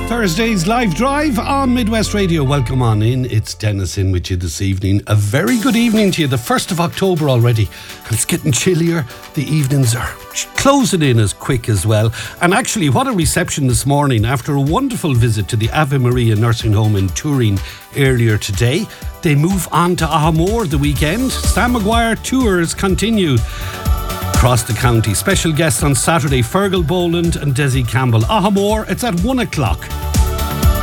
Thursday's live drive on Midwest Radio. Welcome on in. It's Dennis in with you this evening. A very good evening to you. The 1st of October already. And it's getting chillier. The evenings are closing in as quick as well. And actually, what a reception this morning after a wonderful visit to the Ave Maria nursing home in Turin earlier today. They move on to Ahamore the weekend. Sam Maguire tours continue across the county. Special guests on Saturday, Fergal Boland and Desi Campbell. Ahamore, it's at 1 o'clock.